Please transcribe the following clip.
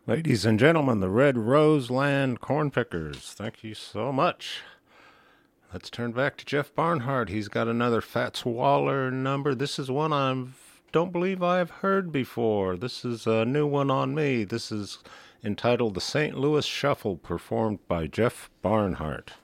Ladies and gentlemen, the Red Roseland Cornpickers, thank you so much. Let's turn back to Jeff Barnhart. He's got another Fats Waller number. This is one I don't believe I've heard before. This is a new one on me. This is entitled The St. Louis Shuffle, performed by Jeff Barnhart.